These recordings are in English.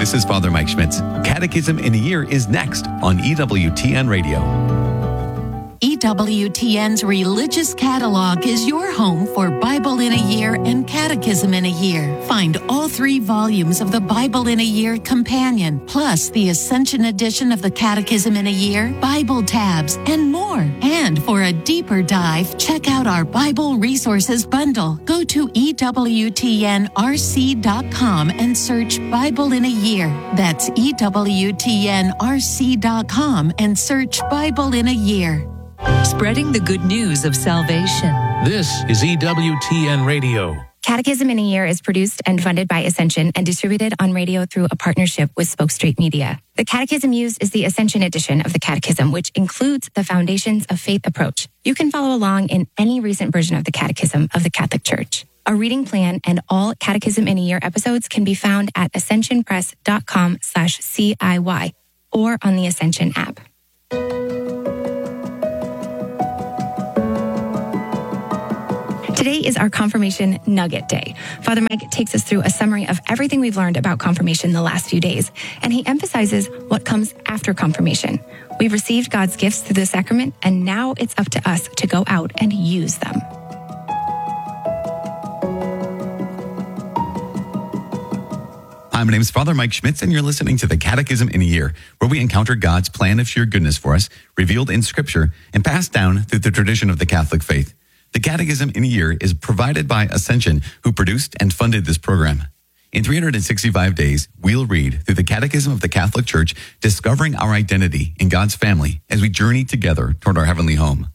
This is Father Mike Schmitz. Catechism in a Year is next on EWTN Radio. EWTN's Religious Catalog is your home for Bible in a Year and Catechism in a Year. Find all 3 volumes of the Bible in a Year Companion, plus the Ascension edition of the Catechism in a Year, Bible tabs, and more. And for a deeper dive, check out our Bible Resources Bundle. Go to EWTNRC.com and search Bible in a Year. That's EWTNRC.com and search Bible in a Year. Spreading the good news of salvation. This is EWTN Radio. Catechism in a Year is produced and funded by Ascension and distributed on radio through a partnership with Spoke Street Media. The Catechism used is the Ascension edition of the Catechism, which includes the Foundations of Faith approach. You can follow along in any recent version of the Catechism of the Catholic Church. A reading plan and all Catechism in a Year episodes can be found at ascensionpress.com/CIY or on the Ascension app. Today is our Confirmation Nugget Day. Father Mike takes us through a summary of everything we've learned about confirmation the last few days, and he emphasizes what comes after confirmation. We've received God's gifts through the sacrament, and now it's up to us to go out and use them. Hi, my name is Father Mike Schmitz, and you're listening to the Catechism in a Year, where we encounter God's plan of sheer goodness for us, revealed in Scripture and passed down through the tradition of the Catholic faith. The Catechism in a Year is provided by Ascension, who produced and funded this program. In 365 days, we'll read through the Catechism of the Catholic Church, discovering our identity in God's family as we journey together toward our heavenly home.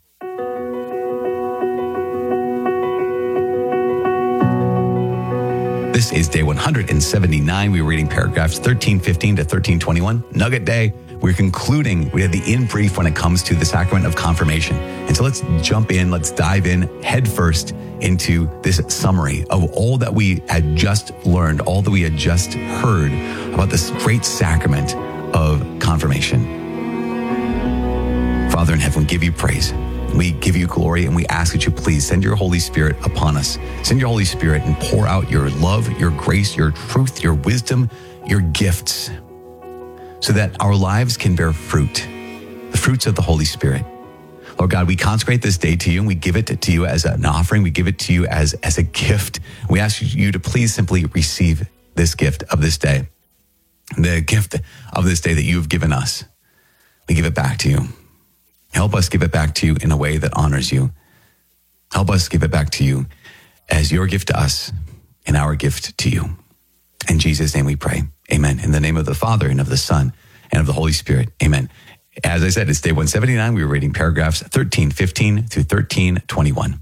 This is day 179. We were reading paragraphs 1315 to 1321. Nugget Day. We're concluding. We had the in brief when it comes to the sacrament of confirmation. And so let's jump in. Let's dive in head first into this summary of all that we had just learned, all that we had just heard about this great sacrament of confirmation. Father in heaven, we give you praise. We give you glory, and we ask that you please send your Holy Spirit upon us. Send your Holy Spirit and pour out your love, your grace, your truth, your wisdom, your gifts, so that our lives can bear fruit, the fruits of the Holy Spirit. Lord God, we consecrate this day to you, and we give it to you as an offering. We give it to you as a gift. We ask you to please simply receive this gift of this day, the gift of this day that you have given us. We give it back to you. Help us give it back to you in a way that honors you. Help us give it back to you as your gift to us and our gift to you. In Jesus' name we pray. Amen. In the name of the Father, and of the Son, and of the Holy Spirit. Amen. As I said, it's day 179. We were reading paragraphs 1315 through 1321.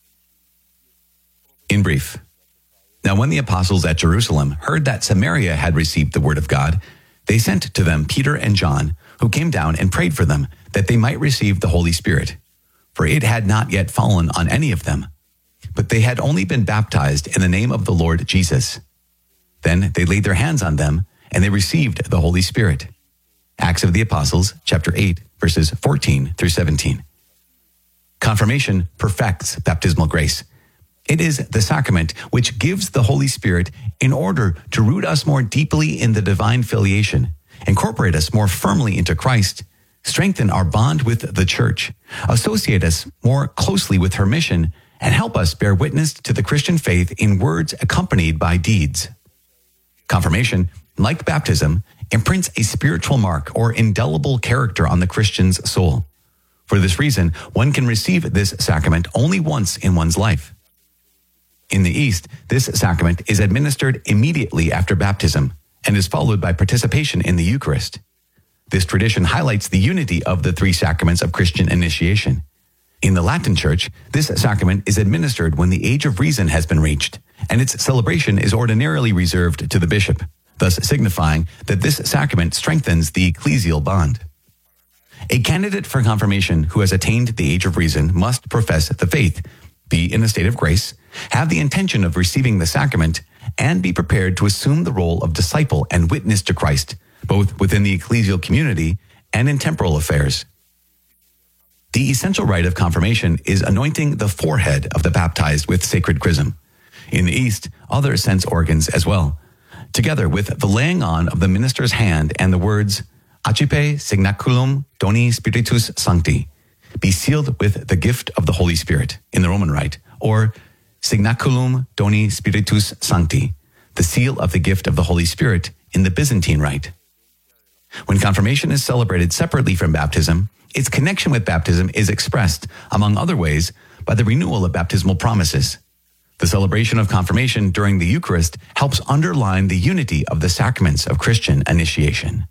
In brief, now when the apostles at Jerusalem heard that Samaria had received the word of God, they sent to them Peter and John, who came down and prayed for them that they might receive the Holy Spirit. For it had not yet fallen on any of them, but they had only been baptized in the name of the Lord Jesus. Then they laid their hands on them, and they received the Holy Spirit. Acts of the Apostles, chapter 8, verses 14 through 17. Confirmation perfects baptismal grace. It is the sacrament which gives the Holy Spirit in order to root us more deeply in the divine filiation, incorporate us more firmly into Christ, strengthen our bond with the Church, associate us more closely with her mission, and help us bear witness to the Christian faith in words accompanied by deeds. Confirmation, like baptism, imprints a spiritual mark or indelible character on the Christian's soul. For this reason, one can receive this sacrament only once in one's life. In the East, this sacrament is administered immediately after baptism and is followed by participation in the Eucharist. This tradition highlights the unity of the 3 sacraments of Christian initiation. In the Latin Church, this sacrament is administered when the age of reason has been reached, and its celebration is ordinarily reserved to the bishop, thus signifying that this sacrament strengthens the ecclesial bond. A candidate for confirmation who has attained the age of reason must profess the faith, be in a state of grace, have the intention of receiving the sacrament, and be prepared to assume the role of disciple and witness to Christ, both within the ecclesial community and in temporal affairs. The essential rite of confirmation is anointing the forehead of the baptized with sacred chrism. In the East, other sense organs as well. together with the laying on of the minister's hand and the words, Accipe signaculum Doni Spiritus Sancti, be sealed with the gift of the Holy Spirit in the Roman Rite, or Signaculum Doni Spiritus Sancti, the seal of the gift of the Holy Spirit in the Byzantine Rite. When confirmation is celebrated separately from baptism, its connection with baptism is expressed, among other ways, by the renewal of baptismal promises. The celebration of confirmation during the Eucharist helps underline the unity of the sacraments of Christian initiation.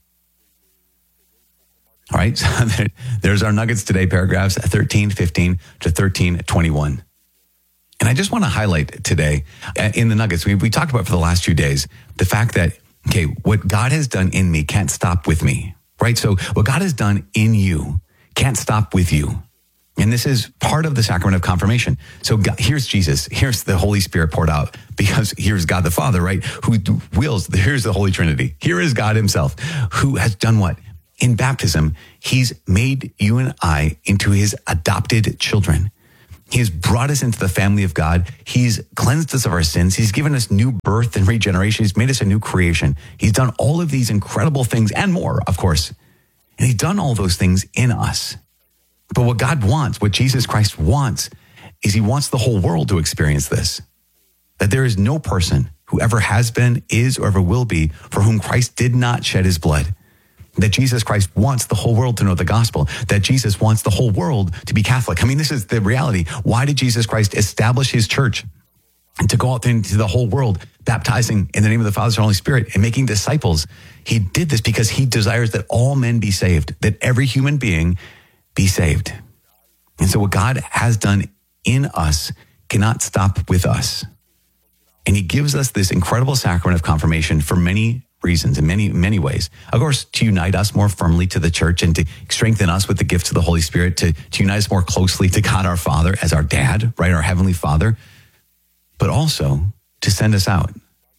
All right, so there's our nuggets today, paragraphs 13:15 to 13:21. And I just want to highlight today in the nuggets, we talked about for the last few days, the fact that, okay, what God has done in me can't stop with me, right? So what God has done in you can't stop with you. And this is part of the sacrament of confirmation. So God, here's Jesus, here's the Holy Spirit poured out, because here's God the Father, right? Who wills, here's the Holy Trinity. Here is God himself, who has done what? In baptism, he's made you and I into his adopted children. He has brought us into the family of God. He's cleansed us of our sins. He's given us new birth and regeneration. He's made us a new creation. He's done all of these incredible things and more, of course. And he's done all those things in us. But what God wants, what Jesus Christ wants, is he wants the whole world to experience this. That there is no person who ever has been, is, or ever will be, for whom Christ did not shed his blood. That Jesus Christ wants the whole world to know the gospel, that Jesus wants the whole world to be Catholic. I mean, this is the reality. Why did Jesus Christ establish his church and to go out into the whole world, baptizing in the name of the Father, Son, and Holy Spirit, and making disciples? He did this because he desires that all men be saved, that every human being be saved. And so what God has done in us cannot stop with us. And he gives us this incredible sacrament of confirmation for many reasons, in many ways. Of course, to unite us more firmly to the church and to strengthen us with the gifts of the Holy Spirit, to unite us more closely to God our Father as our dad, right, our Heavenly Father, but also to send us out,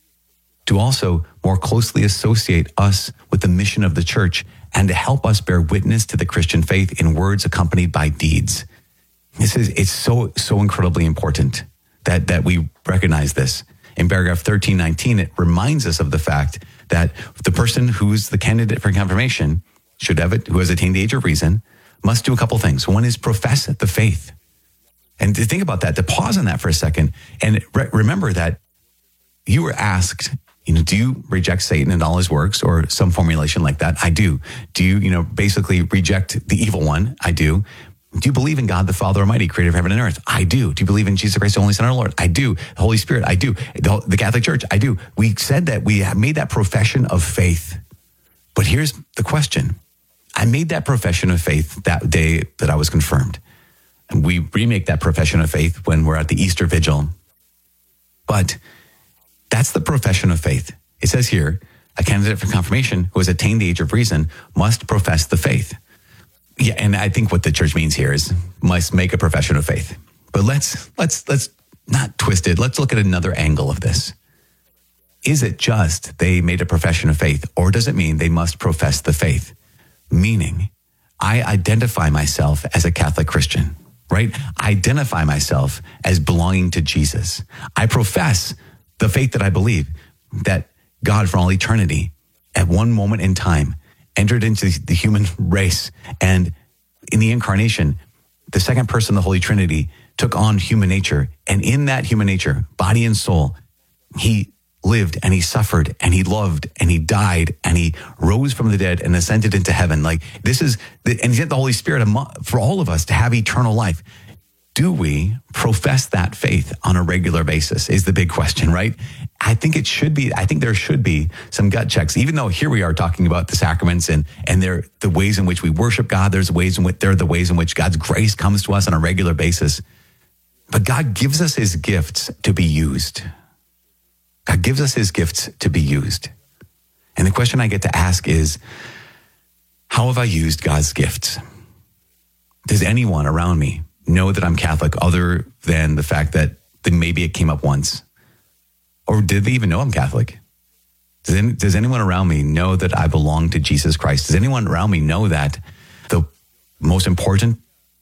to also more closely associate us with the mission of the church and to help us bear witness to the Christian faith in words accompanied by deeds. It's so incredibly important that we recognize this. In paragraph 13:19, it reminds us of the fact that the person who's the candidate for confirmation who has attained the age of reason, must do a couple things. One is profess the faith. And to think about that, to pause on that for a second, and remember that you were asked, do you reject Satan and all his works, or some formulation like that? I do. Do you, basically reject the evil one? I do. Do you believe in God the Father Almighty, creator of heaven and earth? I do. Do you believe in Jesus Christ, the only Son of our Lord? I do. The Holy Spirit? I do. The Catholic Church? I do. We said that we have made that profession of faith. But here's the question. I made that profession of faith that day that I was confirmed. And we remake that profession of faith when we're at the Easter Vigil. But that's the profession of faith. It says here, a candidate for confirmation who has attained the age of reason must profess the faith. Yeah, and I think what the church means here is must make a profession of faith. But let's not twist it. Let's look at another angle of this. Is it just they made a profession of faith, or does it mean they must profess the faith? Meaning, I identify myself as a Catholic Christian, right? I identify myself as belonging to Jesus. I profess the faith that I believe, that God for all eternity, at one moment in time, entered into the human race, and in the incarnation, the second person of the Holy Trinity took on human nature. And in that human nature, body and soul, he lived and he suffered and he loved and he died and he rose from the dead and ascended into heaven. And he sent the Holy Spirit for all of us to have eternal life. Do we profess that faith on a regular basis is the big question, right? I think there should be some gut checks, even though here we are talking about the sacraments and they're the ways in which we worship God. They're the ways in which God's grace comes to us on a regular basis. But God gives us his gifts to be used. God gives us his gifts to be used. And the question I get to ask is, how have I used God's gifts? Does anyone around me know that I'm Catholic other than the fact that maybe it came up once? Or did they even know I'm Catholic? Does anyone around me know that I belong to Jesus Christ? Does anyone around me know that the most important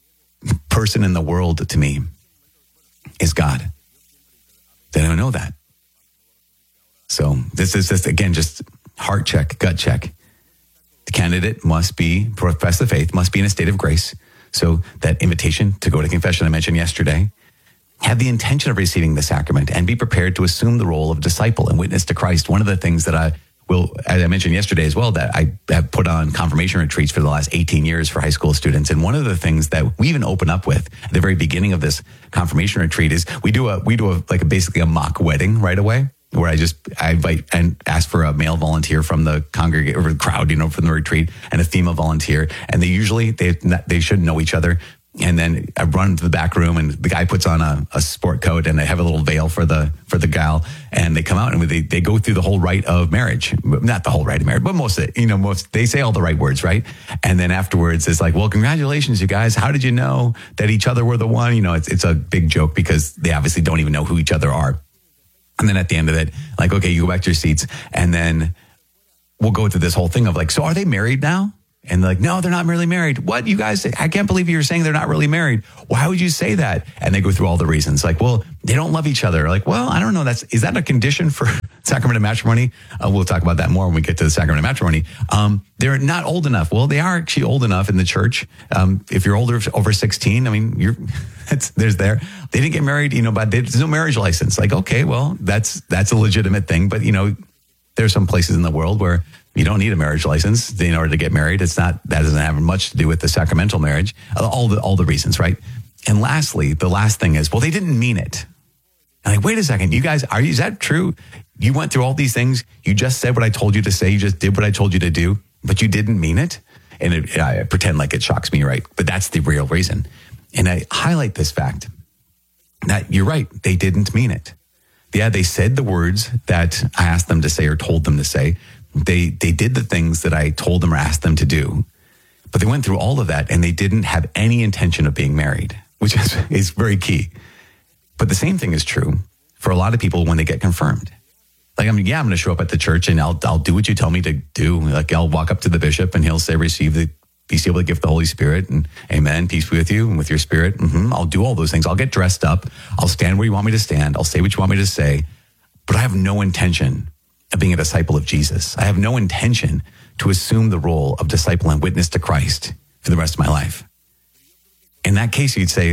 person in the world to me is God? Does anyone know that? So this is just, again, just heart check, gut check. The candidate must profess the faith, must be in a state of grace. So that invitation to go to confession I mentioned yesterday, have the intention of receiving the sacrament and be prepared to assume the role of disciple and witness to Christ. One of the things that as I mentioned yesterday as well, that I have put on confirmation retreats for the last 18 years for high school students. And one of the things that we even open up with at the very beginning of this confirmation retreat is we do basically a mock wedding right away, where I invite and ask for a male volunteer from the congregation or crowd, from the retreat, and a female volunteer. And they should know each other. And then I run to the back room, and the guy puts on a sport coat, and they have a little veil for the gal, and they come out and they go through the whole rite of marriage. Not the whole rite of marriage, but most of it, they say all the right words, right? And then afterwards it's like, well, congratulations, you guys. How did you know that each other were the one? It's a big joke because they obviously don't even know who each other are. And then at the end of it, like, okay, you go back to your seats, and then we'll go through this whole thing of like, so are they married now? And they're like, no, they're not really married. What, you guys? I can't believe you're saying they're not really married. Why would you say that? And they go through all the reasons. Like, well, they don't love each other. Like, well, I don't know. Is that a condition for sacrament of matrimony? We'll talk about that more when we get to the sacrament of matrimony. They're not old enough. Well, they are actually old enough in the church. If you're over 16, there's there. They didn't get married, but there's no marriage license. Like, okay, well, that's a legitimate thing. But, there's some places in the world where you don't need a marriage license in order to get married. That doesn't have much to do with the sacramental marriage. All the reasons, right? And lastly, the last thing is, well, they didn't mean it. And like, wait a second, you guys, is that true? You went through all these things. You just said what I told you to say. You just did what I told you to do, but you didn't mean it. And I pretend like it shocks me, right? But that's the real reason. And I highlight this fact that you're right. They didn't mean it. Yeah, they said the words that I asked them to say or told them to say. They did the things that I told them or asked them to do, but they went through all of that and they didn't have any intention of being married, which is very key. But the same thing is true for a lot of people when they get confirmed. Like, I'm going to show up at the church and I'll do what you tell me to do. Like, I'll walk up to the bishop and he'll say, be able to give the Holy Spirit, and amen, peace be with you and with your spirit. I'll do all those things. I'll get dressed up. I'll stand where you want me to stand. I'll say what you want me to say, but I have no intention of being a disciple of Jesus. I have no intention to assume the role of disciple and witness to Christ for the rest of my life. In that case, you'd say,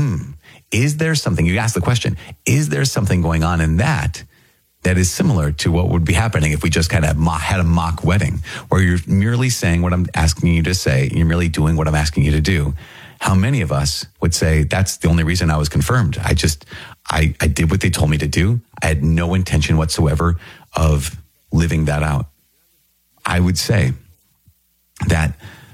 is there something, you ask the question, is there something going on in that is similar to what would be happening if we just kind of had a mock wedding, where you're merely saying what I'm asking you to say, you're merely doing what I'm asking you to do? How many of us would say, that's the only reason I was confirmed? I did what they told me to do. I had no intention whatsoever of living that out. I would say that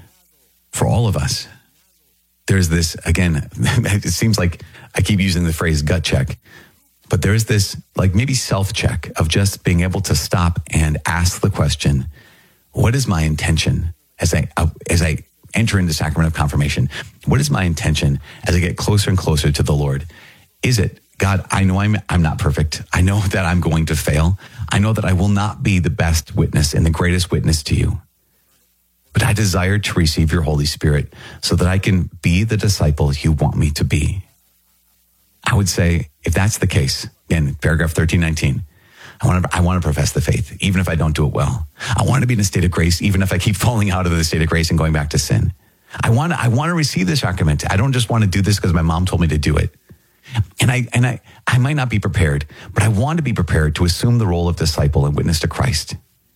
for all of us, there's this, again, it seems like I keep using the phrase gut check, but there's this like maybe self-check of just being able to stop and ask the question, what is my intention as I enter into sacrament of confirmation? What is my intention as I get closer and closer to the Lord? Is it, God, I know I'm not perfect. I know that I'm going to fail. I know that I will not be the best witness and the greatest witness to you. But I desire to receive your Holy Spirit so that I can be the disciple you want me to be. I would say, if that's the case, again, paragraph 1319, I want to profess the faith, even if I don't do it well. I want to be in a state of grace, even if I keep falling out of the state of grace and going back to sin. I want to receive the sacrament. I don't just want to do this because my mom told me to do it. And I might not be prepared, but I want to be prepared to assume the role of disciple and witness to Christ.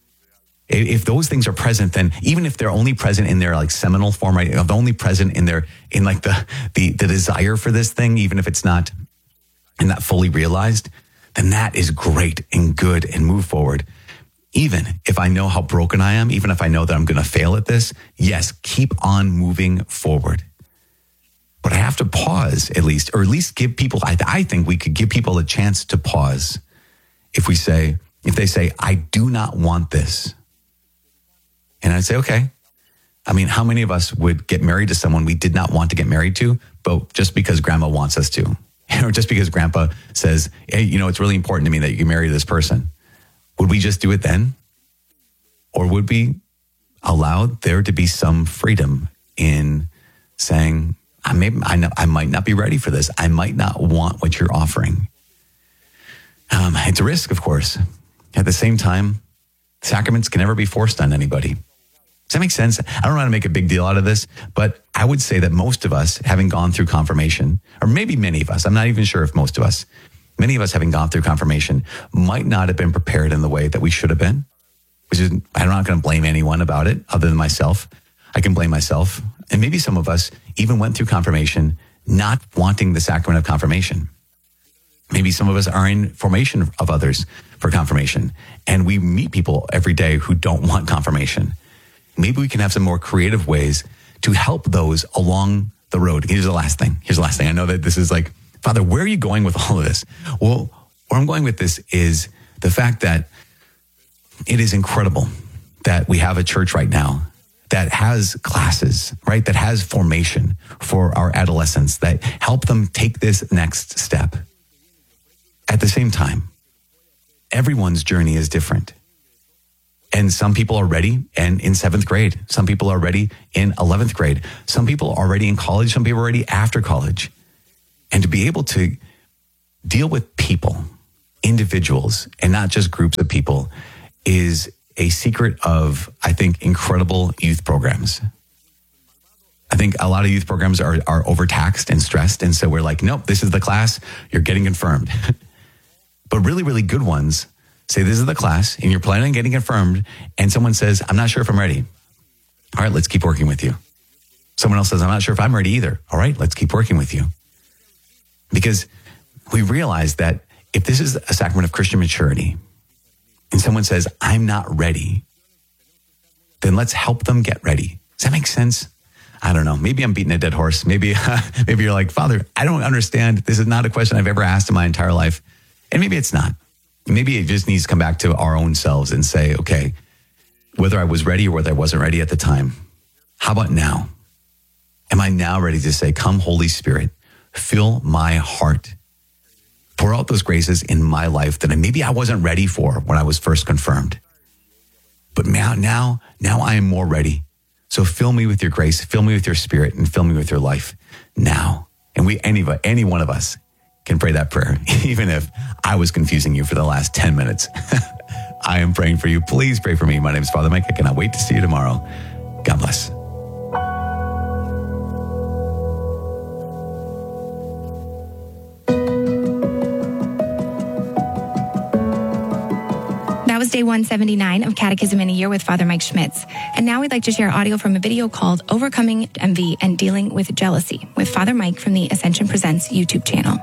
If those things are present, then even if they're only present in their like seminal form, right? If they're only present in like the desire for this thing, even if it's not and not fully realized, then that is great and good and move forward. Even if I know how broken I am, even if I know that I'm going to fail at this, yes, keep on moving forward. But I have to pause at least give people, I think we could give people a chance to pause if they say, I do not want this. And I'd say, okay. I mean, how many of us would get married to someone we did not want to get married to, but just because grandma wants us to, or just because grandpa says, hey, it's really important to me that you get married to this person. Would we just do it then? Or would we allow there to be some freedom in saying, I might not be ready for this. I might not want what you're offering. It's a risk, of course. At the same time, sacraments can never be forced on anybody. Does that make sense? I don't know how to make a big deal out of this, but I would say that most of us, having gone through confirmation, or maybe many of us, I'm not even sure if most of us, many of us having gone through confirmation might not have been prepared in the way that we should have been, which is, I'm not going to blame anyone about it other than myself. I can blame myself. And maybe some of us even went through confirmation not wanting the sacrament of confirmation. Maybe some of us are in formation of others for confirmation, and we meet people every day who don't want confirmation. Maybe we can have some more creative ways to help those along the road. Here's the last thing. I know that this is like, Father, where are you going with all of this? Well, where I'm going with this is the fact that it is incredible that we have a church right now that has classes, right? That has formation for our adolescents that help them take this next step. At the same time, everyone's journey is different. And some people are ready and in 7th grade. Some people are ready in 11th grade. Some people are already in college. Some people are already after college. And to be able to deal with people, individuals, and not just groups of people is a secret of, I think, incredible youth programs. I think a lot of youth programs are overtaxed and stressed. And so we're like, nope, this is the class. You're getting confirmed. But really, really good ones say this is the class and you're planning on getting confirmed. And someone says, I'm not sure if I'm ready. All right, let's keep working with you. Someone else says, I'm not sure if I'm ready either. All right, let's keep working with you. Because we realize that if this is a sacrament of Christian maturity and someone says, I'm not ready, then let's help them get ready. Does that make sense? I don't know. Maybe I'm beating a dead horse. Maybe you're like, Father, I don't understand. This is not a question I've ever asked in my entire life. And maybe it's not. Maybe it just needs to come back to our own selves and say, okay, whether I was ready or whether I wasn't ready at the time, how about now? Am I now ready to say, come Holy Spirit, fill my heart, pour out those graces in my life that maybe I wasn't ready for when I was first confirmed. But now I am more ready. So fill me with your grace, fill me with your Spirit, and fill me with your life now. And any one of us can pray that prayer, even if I was confusing you for the last 10 minutes. I am praying for you. Please pray for me. My name is Father Mike. I cannot wait to see you tomorrow. God bless. That was day 179 of Catechism in a Year with Father Mike Schmitz. And now we'd like to share audio from a video called Overcoming Envy and Dealing with Jealousy with Father Mike from the Ascension Presents YouTube channel.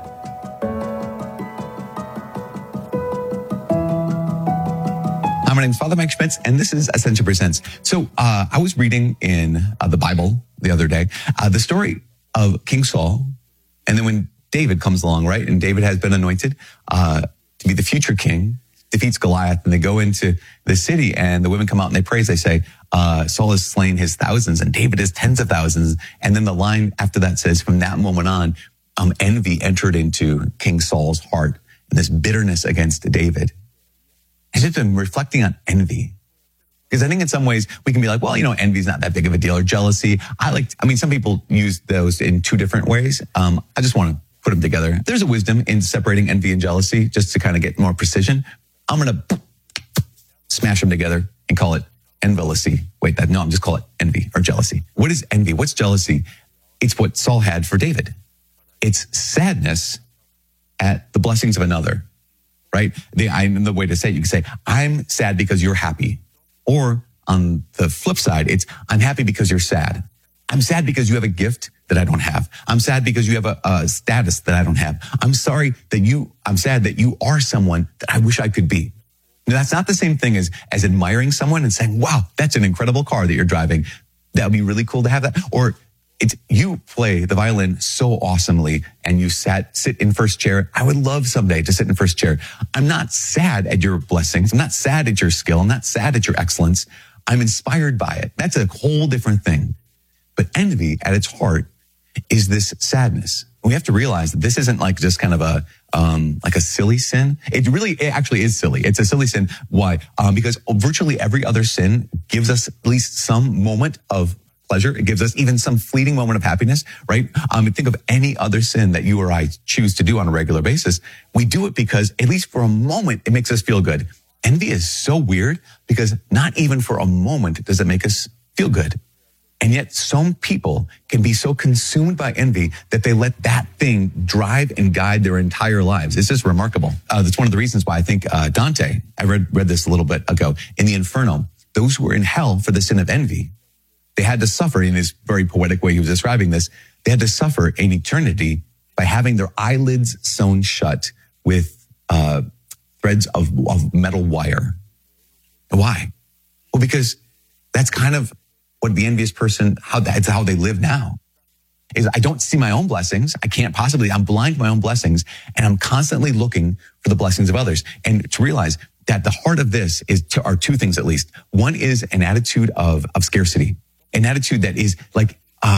Hi, my name is Father Mike Schmitz, and this is Ascension Presents. So I was reading in the Bible the other day, the story of King Saul, and then when David comes along, right? And David has been anointed to be the future king, defeats Goliath, and they go into the city, and the women come out and they praise. They say, Saul has slain his thousands, and David his tens of thousands. And then the line after that says, from that moment on, envy entered into King Saul's heart, and this bitterness against David. I've just been reflecting on envy. Because I think in some ways we can be like, well, envy is not that big of a deal, or jealousy. Some people use those in two different ways. I just want to put them together. There's a wisdom in separating envy and jealousy just to kind of get more precision. I'm going to smash them together and call it envilousy. I'm just call it envy or jealousy. What is envy? What's jealousy? It's what Saul had for David. It's sadness at the blessings of another. Right? The way to say it, you can say, I'm sad because you're happy. Or on the flip side, it's, I'm happy because you're sad. I'm sad because you have a gift that I don't have. I'm sad because you have a status that I don't have. I'm sad that you are someone that I wish I could be. Now, that's not the same thing as admiring someone and saying, wow, that's an incredible car that you're driving. That would be really cool to have that. Or it's you play the violin so awesomely and you sit in first chair. I would love someday to sit in first chair. I'm not sad at your blessings. I'm not sad at your skill. I'm not sad at your excellence. I'm inspired by it. That's a whole different thing. But envy at its heart is this sadness. We have to realize that this isn't like just kind of a silly sin. It actually is silly. It's a silly sin. Why? Because virtually every other sin gives us at least some moment of pleasure. It gives us even some fleeting moment of happiness, right? Think of any other sin that you or I choose to do on a regular basis. We do it because, at least for a moment, it makes us feel good. Envy is so weird because not even for a moment does it make us feel good. And yet some people can be so consumed by envy that they let that thing drive and guide their entire lives. It's just remarkable. That's one of the reasons why I think Dante, I read this a little bit ago, in the Inferno, those who were in hell for the sin of envy, they had to suffer, in his very poetic way he was describing this, they had to suffer an eternity by having their eyelids sewn shut with threads of metal wire. Why? Well, because that's kind of what the envious person, that's how they live now, is I don't see my own blessings. I can't possibly, I'm blind to my own blessings, and I'm constantly looking for the blessings of others. And to realize that the heart of this are two things at least. One is an attitude of scarcity, an attitude that is like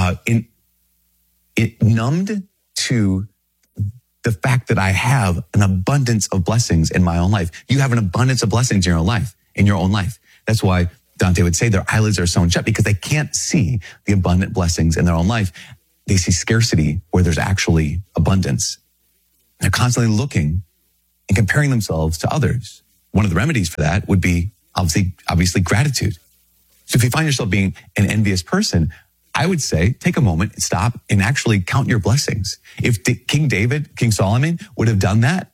numbed to the fact that I have an abundance of blessings in my own life. You have an abundance of blessings in your own life. That's why Dante would say their eyelids are sewn shut, because they can't see the abundant blessings in their own life. They see scarcity where there's actually abundance. They're constantly looking and comparing themselves to others. One of the remedies for that would be obviously gratitude. So if you find yourself being an envious person, I would say take a moment, stop, and actually count your blessings. If King Solomon would have done that,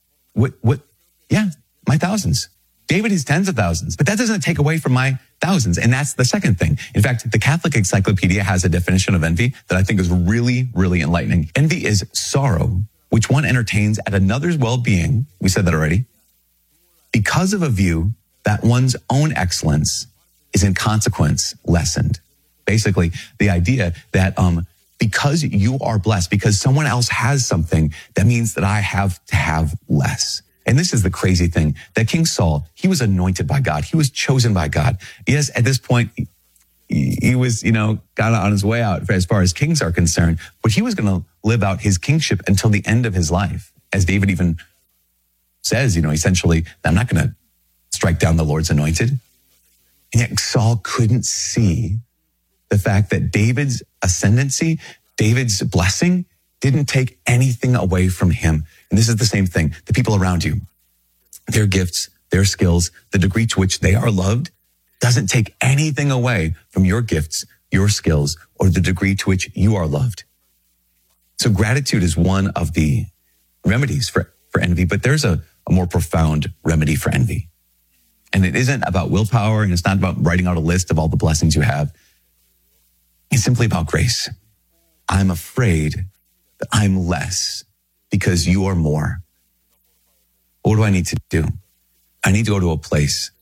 my thousands. David is tens of thousands, but that doesn't take away from my thousands. And that's the second thing. In fact, the Catholic Encyclopedia has a definition of envy that I think is really, really enlightening. Envy is sorrow, which one entertains at another's well-being. We said that already. Because of a view that one's own excellence is in consequence lessened. Basically, the idea that because you are blessed, because someone else has something, that means that I have to have less. And this is the crazy thing, that King Saul, he was anointed by God. He was chosen by God. Yes, at this point, he was, got on his way out as far as kings are concerned, but he was going to live out his kingship until the end of his life. As David even says, essentially, I'm not going to strike down the Lord's anointed. And yet Saul couldn't see the fact that David's ascendancy, David's blessing, didn't take anything away from him. And this is the same thing. The people around you, their gifts, their skills, the degree to which they are loved, doesn't take anything away from your gifts, your skills, or the degree to which you are loved. So gratitude is one of the remedies for envy, but there's a more profound remedy for envy. And it isn't about willpower, and it's not about writing out a list of all the blessings you have. It's simply about grace. I'm afraid that I'm less because you are more. What do I need to do? I need to go to a place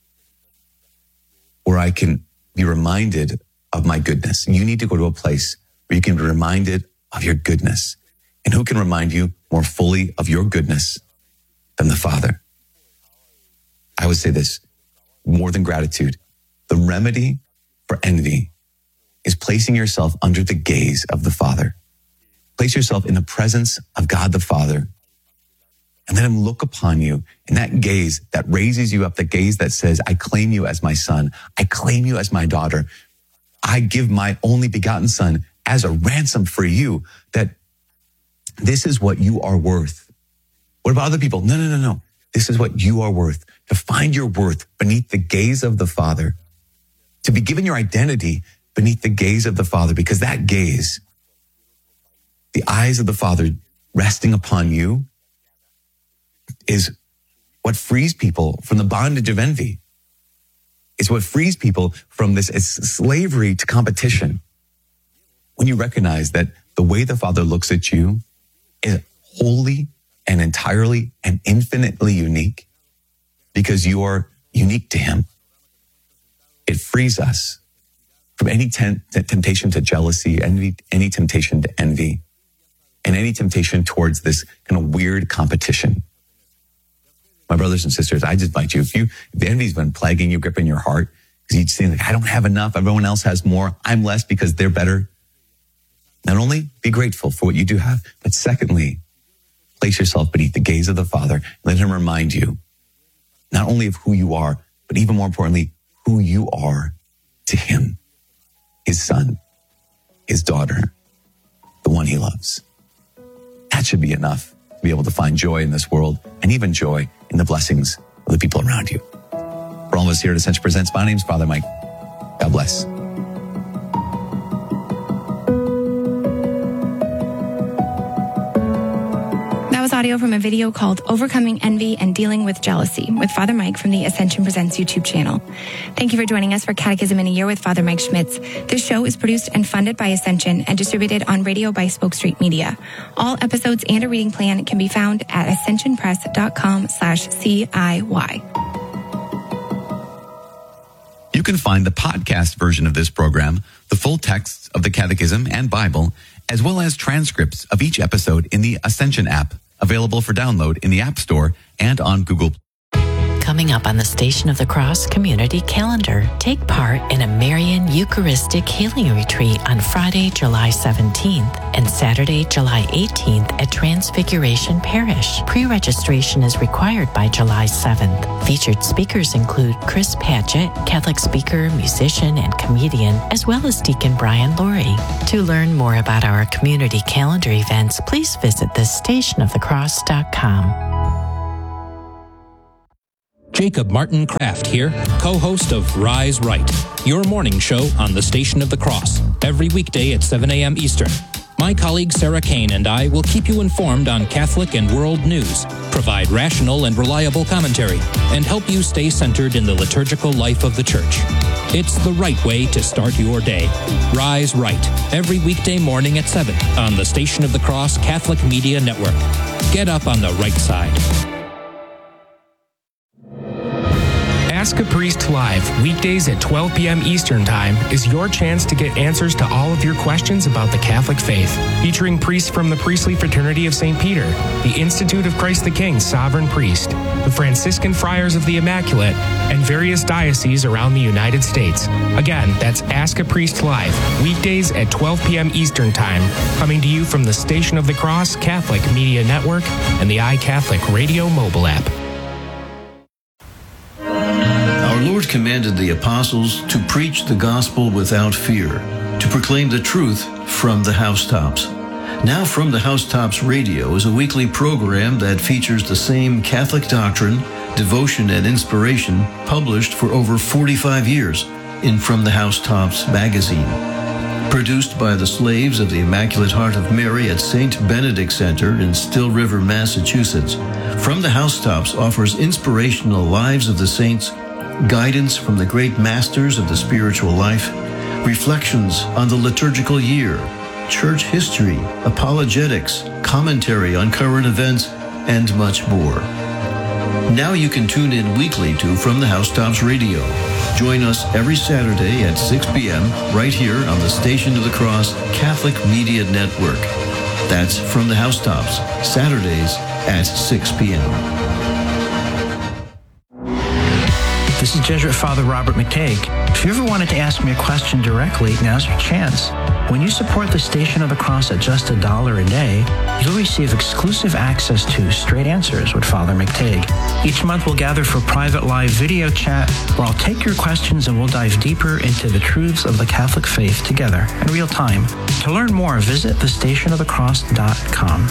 where I can be reminded of my goodness. You need to go to a place where you can be reminded of your goodness. And who can remind you more fully of your goodness than the Father? I would say this, more than gratitude, the remedy for envy is placing yourself under the gaze of the Father. Place yourself in the presence of God the Father, and let him look upon you. And that gaze that raises you up, the gaze that says, I claim you as my son. I claim you as my daughter. I give my only begotten son as a ransom for you, that this is what you are worth. What about other people? No. This is what you are worth. To find your worth beneath the gaze of the Father. To be given your identity beneath the gaze of the Father, because that gaze, the eyes of the Father resting upon you, is what frees people from the bondage of envy. It's what frees people from this slavery to competition. When you recognize that the way the Father looks at you is wholly and entirely and infinitely unique, because you are unique to him, it frees us from any temptation to jealousy, any temptation to envy, and any temptation towards this kind of weird competition. My brothers and sisters, I just invite you, if the envy's been plaguing you, gripping your heart, because you think, I don't have enough, everyone else has more, I'm less because they're better. Not only be grateful for what you do have, but secondly, place yourself beneath the gaze of the Father. Let him remind you not only of who you are, but even more importantly, who you are to him, his son, his daughter, the one he loves. That should be enough to be able to find joy in this world, and even joy in the blessings of the people around you. For all of us here at Ascension Presents, my name's Father Mike. God bless. That was audio from a video called Overcoming Envy and Dealing with Jealousy with Father Mike from the Ascension Presents YouTube channel. Thank you for joining us for Catechism in a Year with Father Mike Schmitz. This show is produced and funded by Ascension and distributed on radio by Spoke Street Media. All episodes and a reading plan can be found at ascensionpress.com/CIY. You can find the podcast version of this program, the full texts of the Catechism and Bible, as well as transcripts of each episode in the Ascension app, available for download in the App Store and on Google. Coming up on the Station of the Cross community calendar, take part in a Marian Eucharistic Healing Retreat on Friday, July 17th and Saturday, July 18th at Transfiguration Parish. Pre-registration is required by July 7th. Featured speakers include Chris Padgett, Catholic speaker, musician, and comedian, as well as Deacon Brian Laurie. To learn more about our community calendar events, please visit thestationofthecross.com. Jacob Martin Kraft here, co-host of Rise Right, your morning show on the Station of the Cross, every weekday at 7 a.m. Eastern. My colleague Sarah Kane and I will keep you informed on Catholic and world news, provide rational and reliable commentary, and help you stay centered in the liturgical life of the Church. It's the right way to start your day. Rise Right, every weekday morning at 7 on the Station of the Cross Catholic Media Network. Get up on the right side. Ask a Priest Live, weekdays at 12 p.m. Eastern Time, is your chance to get answers to all of your questions about the Catholic faith. Featuring priests from the Priestly Fraternity of St. Peter, the Institute of Christ the King Sovereign Priest, the Franciscan Friars of the Immaculate, and various dioceses around the United States. Again, that's Ask a Priest Live, weekdays at 12 p.m. Eastern Time, coming to you from the Station of the Cross Catholic Media Network and the iCatholic Radio mobile app. Our Lord commanded the apostles to preach the gospel without fear, to proclaim the truth from the housetops. Now From the Housetops Radio is a weekly program that features the same Catholic doctrine, devotion, and inspiration published for over 45 years in From the Housetops magazine. Produced by the Slaves of the Immaculate Heart of Mary at St. Benedict Center in Still River, Massachusetts, From the Housetops offers inspirational lives of the saints, guidance from the great masters of the spiritual life, reflections on the liturgical year, church history, apologetics, commentary on current events, and much more. Now you can tune in weekly to From the Housetops Radio. Join us every Saturday at 6 p.m. right here on the Station of the Cross Catholic Media Network. That's From the Housetops, Saturdays at 6 p.m. This is Jesuit Father Robert McTague. If you ever wanted to ask me a question directly, now's your chance. When you support the Station of the Cross at just $1 a day, you'll receive exclusive access to Straight Answers with Father McTague. Each month we'll gather for private live video chat where I'll take your questions and we'll dive deeper into the truths of the Catholic faith together in real time. To learn more, visit thestationofthecross.com.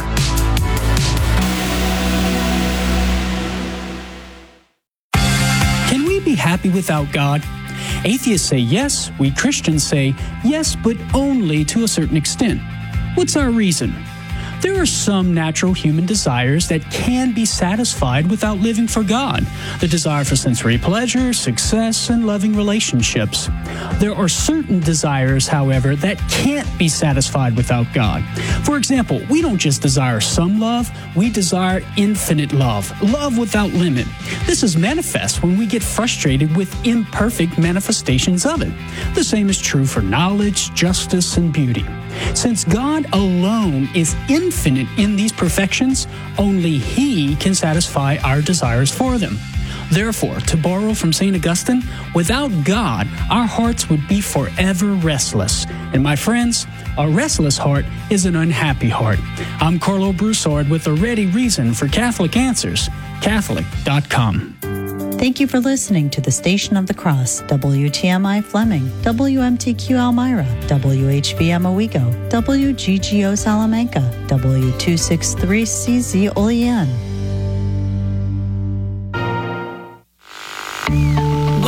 Be happy without God? Atheists say yes, we Christians say yes, but only to a certain extent. What's our reason? There are some natural human desires that can be satisfied without living for God. The desire for sensory pleasure, success, and loving relationships. There are certain desires, however, that can't be satisfied without God. For example, we don't just desire some love, we desire infinite love, love without limit. This is manifest when we get frustrated with imperfect manifestations of it. The same is true for knowledge, justice, and beauty. Since God alone is infinite in these perfections, only He can satisfy our desires for them. Therefore, to borrow from St. Augustine, without God, our hearts would be forever restless. And my friends, a restless heart is an unhappy heart. I'm Carlo Broussard with a ready reason for Catholic Answers, Catholic.com. Thank you for listening to the Station of the Cross, WTMI Fleming, WMTQ Elmira, WHBM Owego, WGGO Salamanca, W263CZ Olean.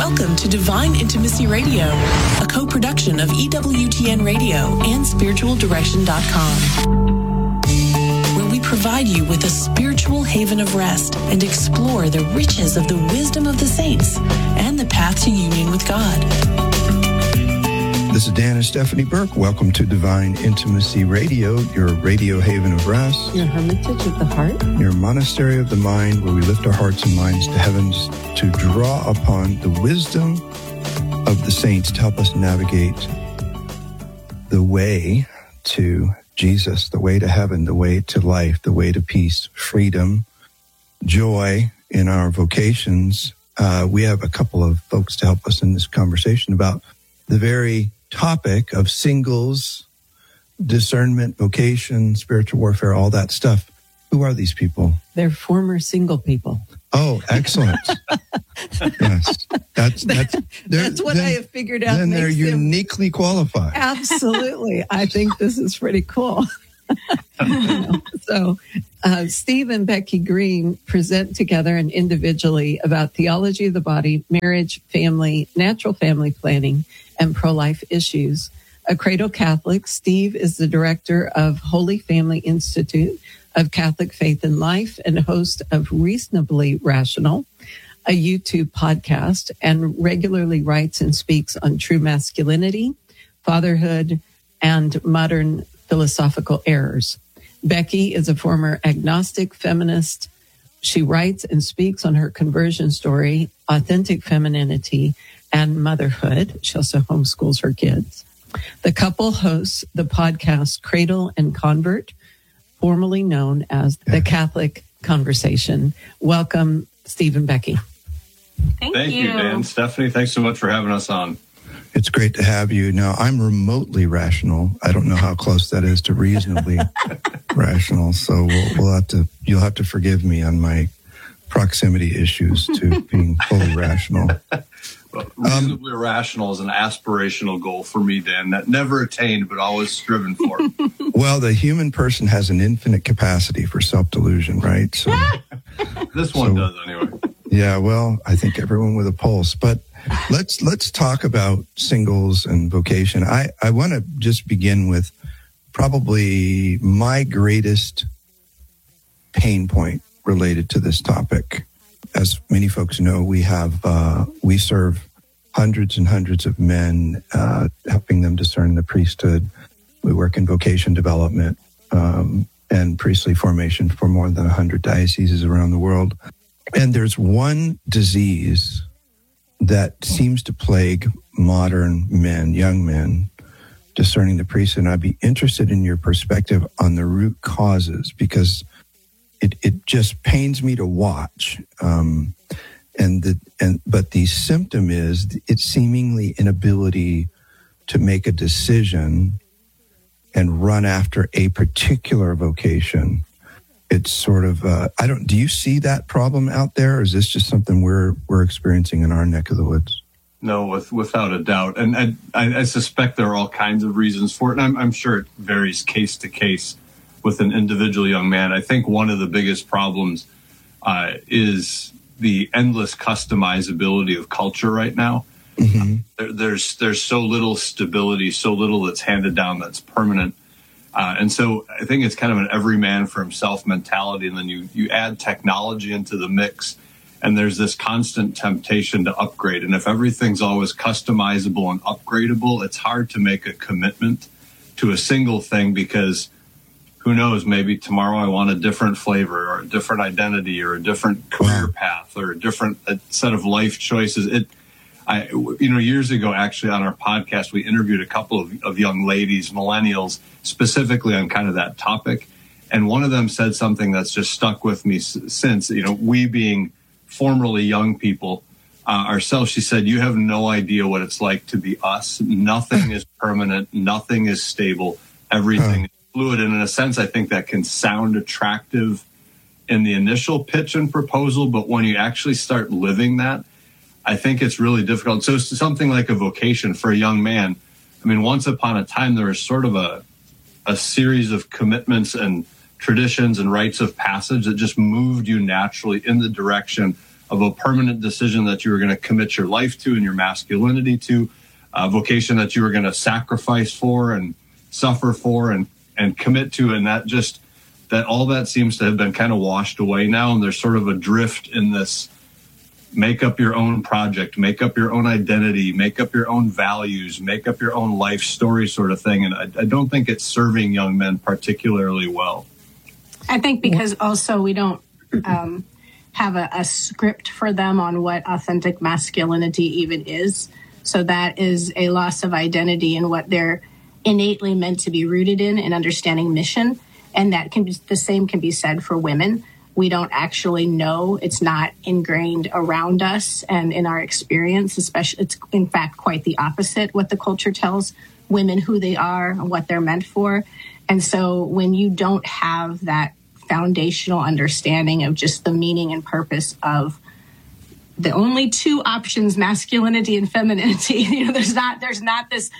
Divine Intimacy Radio, a co-production of EWTN Radio and SpiritualDirection.com, where we provide you with a spiritual haven of rest and explore the riches of the wisdom of the saints and the path to union with God. This is Dan and Stephanie Burke. Welcome to Divine Intimacy Radio, your radio haven of rest. Your hermitage of the heart. Your monastery of the mind, where we lift our hearts and minds to heavens to draw upon the wisdom of the saints to help us navigate the way to Jesus, the way to heaven, the way to life, the way to peace, freedom, joy in our vocations. We have a couple of folks to help us in this conversation about the very topic of singles, discernment, vocation, spiritual warfare, all that stuff. Who are these people? They're former single people. Oh, excellent. Yes. That's what I have figured out. Then they're uniquely qualified. Absolutely. I think this is pretty cool. So Steve and Becky Green present together and individually about theology of the body, marriage, family, natural family planning, and pro-life issues. A cradle Catholic, Steve is the director of Holy Family Institute of Catholic Faith and Life and host of Reasonably Rational, a YouTube podcast, and regularly writes and speaks on true masculinity, fatherhood, and modern philosophical errors. Becky is a former agnostic feminist. She writes and speaks on her conversion story, authentic femininity, and motherhood. She also homeschools her kids. The couple hosts the podcast Cradle and Convert, formerly known as The Catholic Conversation. Welcome, Steve and Becky. Thank you, Dan. Stephanie, thanks so much for having us on. It's great to have you. Now, I'm remotely rational. I don't know how close that is to reasonably rational. So you'll have to forgive me on my proximity issues to being fully rational. Well, reasonably rational is an aspirational goal for me, Dan, that never attained, but always striven for. Well, the human person has an infinite capacity for self-delusion, right? So this one does anyway. Yeah, well, I think everyone with a pulse. But let's talk about singles and vocation. I want to just begin with probably my greatest pain point related to this topic. As many folks know, we serve hundreds and hundreds of men, helping them discern the priesthood. We work in vocation development and priestly formation for more than 100 dioceses around the world. And there's one disease that seems to plague modern men, young men, discerning the priesthood. And I'd be interested in your perspective on the root causes, because it just pains me to watch. But the symptom is its seemingly inability to make a decision and run after a particular vocation. It's sort of, do you see that problem out there? Or is this just something we're experiencing in our neck of the woods? No, without a doubt. And I suspect there are all kinds of reasons for it. And I'm sure it varies case to case with an individual young man. I think one of the biggest problems is the endless customizability of culture right now. Mm-hmm. There's so little stability, so little that's handed down that's permanent. And so I think it's kind of an every man for himself mentality. And then you add technology into the mix, and there's this constant temptation to upgrade. And if everything's always customizable and upgradable, it's hard to make a commitment to a single thing, because who knows, maybe tomorrow I want a different flavor or a different identity or a different career path or a different set of life choices. Years ago, actually, on our podcast, we interviewed a couple of young ladies, millennials, specifically on kind of that topic. And one of them said something that's just stuck with me since, we being formerly young people ourselves, she said, you have no idea what it's like to be us. Nothing is permanent. Nothing is stable. Everything is fluid. And in a sense, I think that can sound attractive in the initial pitch and proposal, but when you actually start living that, I think it's really difficult. So something like a vocation for a young man, I mean, once upon a time, there was sort of a series of commitments and traditions and rites of passage that just moved you naturally in the direction of a permanent decision that you were going to commit your life to and your masculinity to, a vocation that you were going to sacrifice for and suffer for and commit to. And that all that seems to have been kind of washed away now. And there's sort of a drift in this make up your own project, make up your own identity, make up your own values, make up your own life story sort of thing. And I don't think it's serving young men particularly well. I think because also we don't have a script for them on what authentic masculinity even is. So that is a loss of identity in what they're innately meant to be rooted in and understanding mission. And that can be the same can be said for women. We don't actually know. It's not ingrained around us and in our experience, especially it's in fact quite the opposite. What the culture tells women who they are and what they're meant for. And so when you don't have that foundational understanding of just the meaning and purpose of the only two options, masculinity and femininity, there's not this,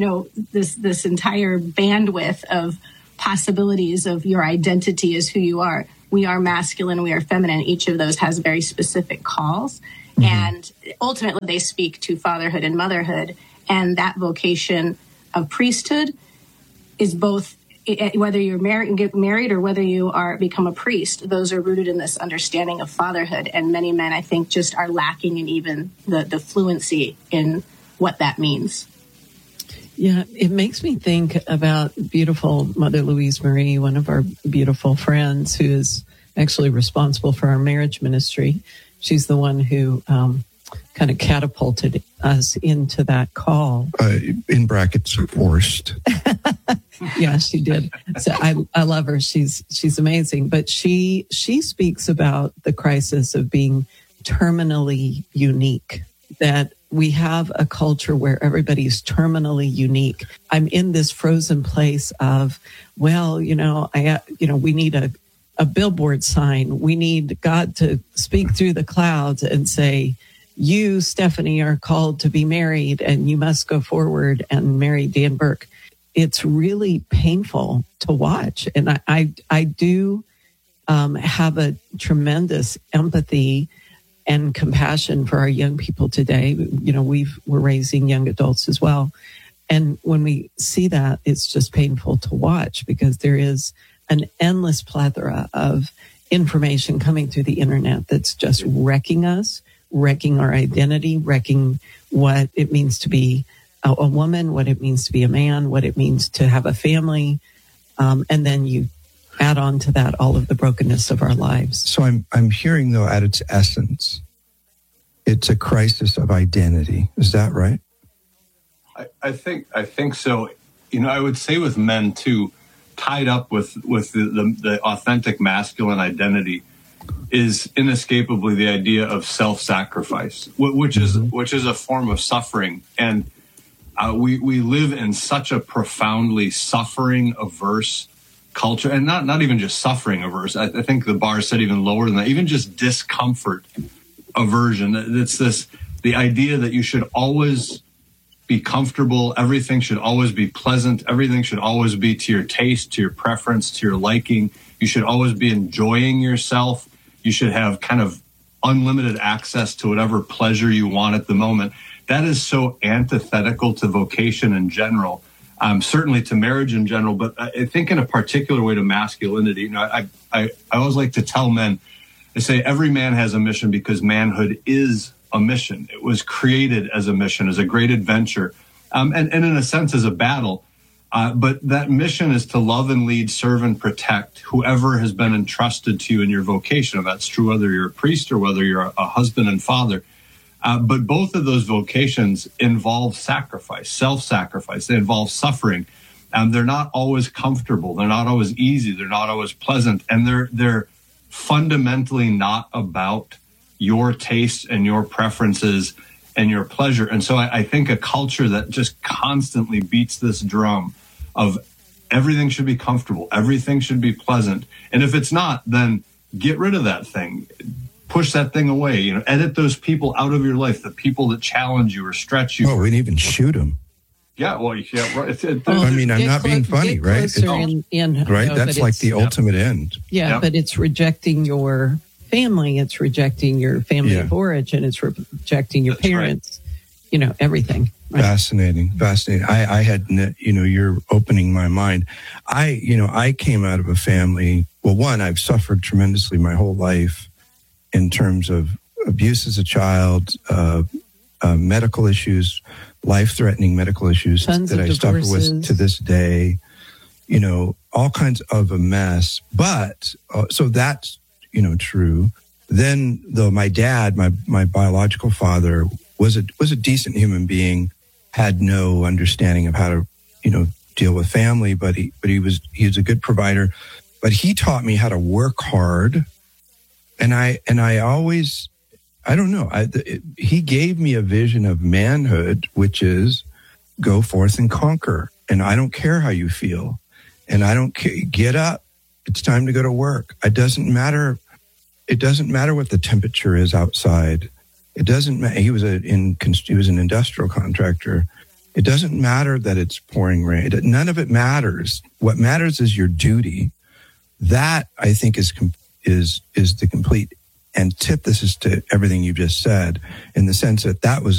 this entire bandwidth of possibilities of your identity as who you are. We are masculine, we are feminine. Each of those has very specific calls. Mm-hmm. And ultimately, they speak to fatherhood and motherhood. And that vocation of priesthood is both, whether you're married and get married or whether you become a priest, those are rooted in this understanding of fatherhood. And many men, I think, just are lacking in even the fluency in what that means. Yeah, it makes me think about beautiful Mother Louise Marie, one of our beautiful friends who is actually responsible for our marriage ministry. She's the one who kind of catapulted us into that call. In brackets, forced. Yeah, she did. So I love her. She's amazing. But she speaks about the crisis of being terminally unique, that we have a culture where everybody's terminally unique. I'm in this frozen place of, we need a billboard sign. We need God to speak through the clouds and say, you, Stephanie, are called to be married and you must go forward and marry Dan Burke. It's really painful to watch. And I do have a tremendous empathy and compassion for our young people today. We're raising young adults as well. And when we see that, it's just painful to watch because there is an endless plethora of information coming through the internet that's just wrecking us, wrecking our identity, wrecking what it means to be a woman, what it means to be a man, what it means to have a family. And then you add on to that all of the brokenness of our lives. So I'm hearing, though, at its essence, it's a crisis of identity. Is that right? I think so. I would say with men too, tied up with the authentic masculine identity is inescapably the idea of self-sacrifice, which is a form of suffering. And we live in such a profoundly suffering averse culture, and not even just suffering averse. I think the bar is set even lower than that. Even just discomfort aversion. It's the idea that you should always be comfortable. Everything should always be pleasant. Everything should always be to your taste, to your preference, to your liking. You should always be enjoying yourself. You should have kind of unlimited access to whatever pleasure you want at the moment. That is so antithetical to vocation in general. Certainly to marriage in general, but I think in a particular way to masculinity. I always like to tell men, I say every man has a mission because manhood is a mission. It was created as a mission, as a great adventure, and in a sense as a battle. But that mission is to love and lead, serve and protect whoever has been entrusted to you in your vocation. If that's true whether you're a priest or whether you're a husband and father. But both of those vocations involve sacrifice, self-sacrifice. They involve suffering. They're not always comfortable. They're not always easy. They're not always pleasant. And they're fundamentally not about your tastes and your preferences and your pleasure. And so I think a culture that just constantly beats this drum of everything should be comfortable, everything should be pleasant. And if it's not, then get rid of that thing. Push that thing away. Edit those people out of your life, the people that challenge you or stretch you. Oh, we didn't even shoot them. Yeah, well, yeah, right. I'm not being funny, right? Right? That's like the ultimate end. Yeah, but it's rejecting your family, it's rejecting your family of origin, it's rejecting your parents, everything. Right? Fascinating. I had, you're opening my mind. I came out of a family. Well, one, I've suffered tremendously my whole life in terms of abuse as a child, medical issues, life-threatening medical issues that I suffer with to this day, all kinds of a mess. But, so that's, true. Then, though, my dad, my biological father, was a decent human being, had no understanding of how to, deal with family, but he was a good provider. But he taught me how to work hard. And I always, I don't know, he gave me a vision of manhood, which is go forth and conquer. And I don't care how you feel. And I don't care, get up. It's time to go to work. It doesn't matter what the temperature is outside. It doesn't matter. He was an industrial contractor. It doesn't matter that it's pouring rain. None of it matters. What matters is your duty. That, I think, is the complete antithesis to everything you just said, in the sense that was